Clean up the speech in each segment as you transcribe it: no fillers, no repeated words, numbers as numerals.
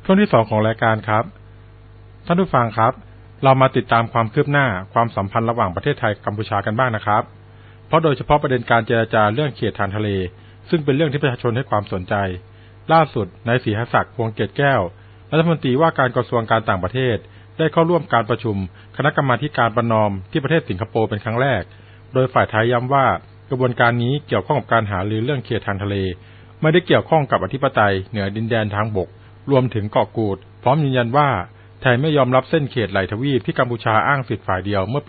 ช่วงที่2ของรายการครับท่านผู้ฟังครับเรามาติดตามความคืบหน้าความสัมพันธ์ระหว่างประเทศไทยกัมพูชากันบ้างนะครับเพราะโดยเฉพาะประเด็นการเจรจาเรื่องเขตทางทะเลซึ่งเป็นเรื่องที่ประชาชนให้ความสนใจล่าสุดนายศรีหศักดิ์พวงเกตแก้วรัฐมนตรีว่าการกระทรวงการต่างประเทศได้เข้าร่วมการประชุมคณะกรรมาการประนอมที่ประเทศสิงคโปร์เป็นครั้งแรกโดยฝ่ายไทยย้ำว่ากระบวนการนี้เกี่ยวข้องกับการหารือเรื่องเขตทางทะเลไม่ได้เกี่ยวข้องกับอธิปไตยเหนือดินแดนทางบกรวมถึงเกาะกูดพร้อมยืนยันว่าไทยไม่ยอมรับเส้นเขตไหลทวีปที่กัมพูชาอ้างสิทธิ์ฝ่ายเดียวเมื่อปี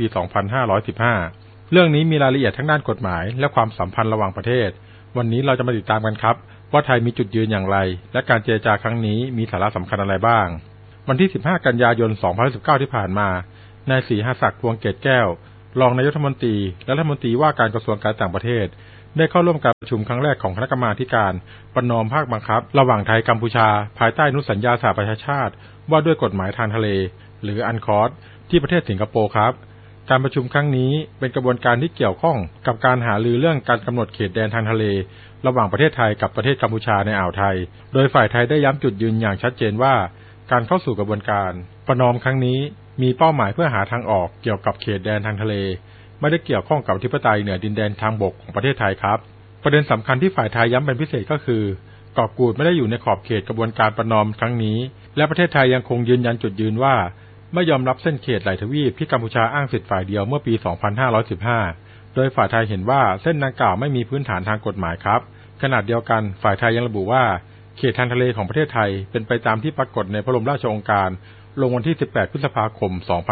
2515 เรื่องนี้มีรายละเอียดทั้งด้านกฎหมายและความสัมพันธ์ระหว่างประเทศวันนี้เราจะมาติดตามกันครับว่าไทยมีจุดยืนอย่างไรและการเจรจาครั้งนี้มีสาระสำคัญอะไรบ้างวันที่ 15 กันยายน 2019 ที่ผ่านมานายศรีหศักดิ์พวงเกตแก้วรองนายกรัฐมนตรีและรัฐมนตรีว่าการกระทรวงการต่างประเทศได้เข้าร่วมการประชุมครั้งแรกของคณะกรรมาการประนอมภาคบังคับระหว่างไทยกัมพูชาภายใต้อนุสัญญาสหประชาชาติว่าด้วยกฎหมายทางทะเลหรืออันคอร์ดที่ประเทศสิงคโปร์ครับการประชุมครั้งนี้เป็นกระบวนการที่เกี่ยวข้องกับการหารือเรื่องการกำหนดเขตแดนทางทะเลระหว่างประเทศไทยกับประเทศกัมพูชาในอ่าวไทยโดยฝ่ายไทยได้ย้ำจุดยืนอย่างชัดเจนว่าการเข้าสู่กระบวนการประนอมครั้งนี้มีเป้าหมายเพื่อหาทางออกเกี่ยวกับเขตแดนทางทะเลไม่ได้เกี่ยวข้องกับอธิปไตยเหนือดินแดนทางบกของประเทศไทยครับประเด็นสำคัญที่ฝ่ายไทยย้ำเป็นพิเศษก็คือเกาะกูดไม่ได้อยู่ในขอบเขตกระบวนการประนอมครั้งนี้และประเทศไทยยังคงยืนยันจุดยืนว่าไม่ยอมรับเส้นเขตไหลทวีปที่กัมพูชาอ้างสิทธิ์ฝ่ายเดียวเมื่อปี 2515 โดยฝ่ายไทยเห็นว่าเส้นดังกล่าวไม่มีพื้นฐานทางกฎหมายครับขณะเดียวกันฝ่ายไทยยังระบุว่าเขตทางทะเลของประเทศไทยเป็นไปตามที่ปรากฏในพระบรมราชโองการลงวันที่ 18 พฤษภาคม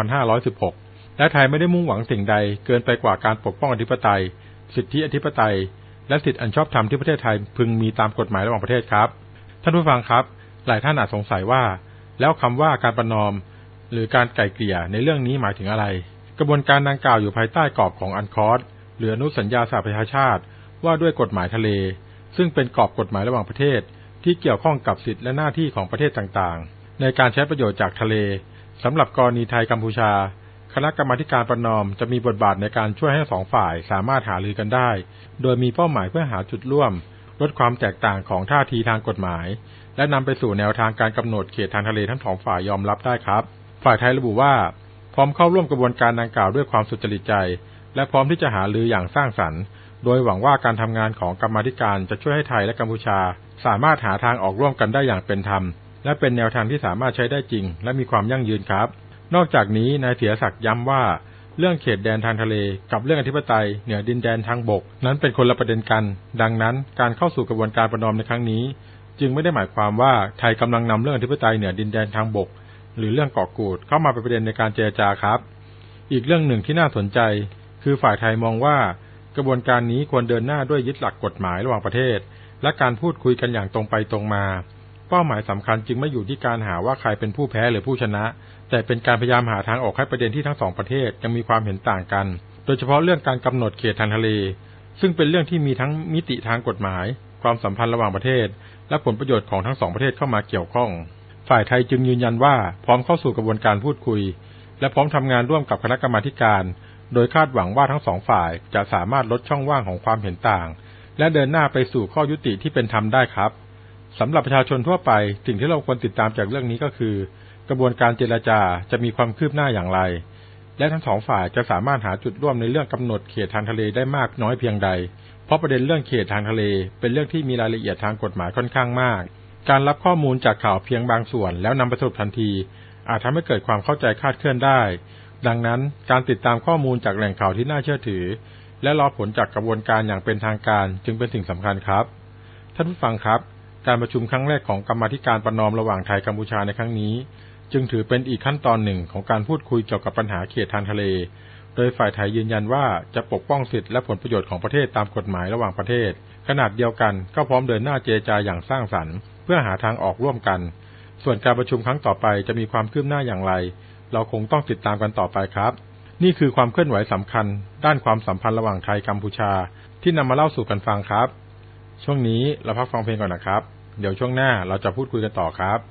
2516 และไทยไม่ได้มุ่งหวังสิ่งใดเกินไปกว่าการปกป้องอธิปไตยสิทธิอธิปไตยและสิทธิอันชอบธรรมที่ประเทศไทยพึงมีตามกฎหมายระหว่างประเทศครับท่านผู้ฟังครับหลายท่านอาจสงสัยว่าแล้วคำว่าการประนอมหรือการไกล่เกลี่ยในเรื่องนี้หมายถึงอะไรกระบวนการดังกล่าวอยู่ภายใต้กรอบของอันคอร์ดหรืออนุสัญญาสหประชาชาติว่าด้วยกฎหมายทะเลซึ่งเป็นกรอบกฎหมายระหว่างประเทศที่เกี่ยวข้องกับสิทธิและหน้าที่ของประเทศต่างๆในการใช้ประโยชน์จากทะเลสำหรับกรณีไทยกัมพูชาคณะกรรมาการประนอมจะมีบทบาทในการช่วยให้สองฝ่ายสามารถหารือกันได้โดยมีเป้าหมายเพื่อหาจุดร่วมลดความแตกต่างของท่าทีทางกฎหมายและนำไปสู่แนวทางการกำหนดเขตทางทะเลทั้งสองฝ่ายยอมรับได้ครับฝ่ายไทยระบุว่าพร้อมเข้าร่วมกระบวนการดังกล่าวด้วยความสุจริตใจและพร้อมที่จะหารืออย่างสร้างสรรค์โดยหวังว่าการทำงานของกรรมาการจะช่วยให้ไทยและกัมพูชาสามารถหาทางออกร่วมกันได้อย่างเป็นธรรมและเป็นแนวทางที่สามารถใช้ได้จริงและมีความยั่งยืนครับนอกจากนี้นายศรีหศักดิ์ย้ำว่าเรื่องเขตแดนทางทะเลกับเรื่องอธิปไตยเหนือดินแดนทางบกนั้นเป็นคนละประเด็นกันดังนั้นการเข้าสู่กระบวนการประนอมในครั้งนี้จึงไม่ได้หมายความว่าไทยกำลังนำเรื่องอธิปไตยเหนือดินแดนทางบกหรือเรื่องเกาะกูดเข้ามาเป็นประเด็นในการเจรจาครับอีกเรื่องหนึ่งที่น่าสนใจคือฝ่ายไทยมองว่ากระบวนการนี้ควรเดินหน้าด้วยยึดหลักกฎหมายระหว่างประเทศและการพูดคุยกันอย่างตรงไปตรงมาเป้าหมายสำคัญจึงไม่อยู่ที่การหาว่าใครเป็นผู้แพ้หรือผู้ชนะแต่เป็นการพยายามหาทางออกให้ประเด็นที่ทั้งสองประเทศยังมีความเห็นต่างกันโดยเฉพาะเรื่องการกำหนดเขตทางทะเลซึ่งเป็นเรื่องที่มีทั้งมิติทางกฎหมายความสัมพันธ์ระหว่างประเทศและผลประโยชน์ของทั้งสองประเทศเข้ามาเกี่ยวข้องฝ่ายไทยจึงยืนยันว่าพร้อมเข้าสู่กระบวนการพูดคุยและพร้อมทำงานร่วมกับคณะกรรมาการโดยคาดหวังว่าทั้งสองฝ่ายจะสามารถลดช่องว่างของความเห็นต่างและเดินหน้าไปสู่ข้อยุติที่เป็นธรรมได้ครับสำหรับประชาชนทั่วไปสิ่งที่เราควรติดตามจากเรื่องนี้ก็คือกระบวนการเจรจาจะมีความคืบหน้าอย่างไรและทั้งสองฝ่ายจะสามารถหาจุดร่วมในเรื่องกำหนดเขตทางทะเลได้มากน้อยเพียงใดเพราะประเด็นเรื่องเขตทางทะเลเป็นเรื่องที่มีรายละเอียดทางกฎหมายค่อนข้างมากการรับข้อมูลจากข่าวเพียงบางส่วนแล้วนำไปสรุปทันทีอาจทำให้เกิดความเข้าใจคลาดเคลื่อนได้ดังนั้นการติดตามข้อมูลจากแหล่งข่าวที่น่าเชื่อถือและรอผลจากกระบวนการอย่างเป็นทางการจึงเป็นสิ่งสำคัญครับท่านผู้ฟังครับการประชุมครั้งแรกของกรรมาธิการประนอมระหว่างไทยกัมพูชาในครั้งนี้จึงถือเป็นอีกขั้นตอนหนึ่งของการพูดคุยเกี่ยวกับปัญหาเขตทางทะเลโดยฝ่ายไทยยืนยันว่าจะปกป้องสิทธิและผลประโยชน์ของประเทศตามกฎหมายระหว่างประเทศขณะเดียวกันก็พร้อมเดินหน้าเจรจาอย่างสร้างสรรค์เพื่อหาทางออกร่วมกันส่วนการประชุมครั้งต่อไปจะมีความคืบหน้าอย่างไรเราคงต้องติดตามกันต่อไปครับนี่คือความเคลื่อนไหวสำคัญด้านความสัมพันธ์ระหว่างไทยกัมพูชาที่นำมาเล่าสู่กันฟังครับช่วงนี้เราพักฟังเพลงก่อนนะครับเดี๋ยวช่วงหน้าเราจะพูดคุยกันต่อครับ